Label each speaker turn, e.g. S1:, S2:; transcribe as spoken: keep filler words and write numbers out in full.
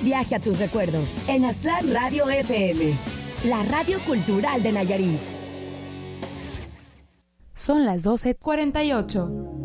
S1: viaje a tus recuerdos en Aztlán Radio F M, la radio cultural de Nayarit.
S2: Son las doce cuarenta y ocho.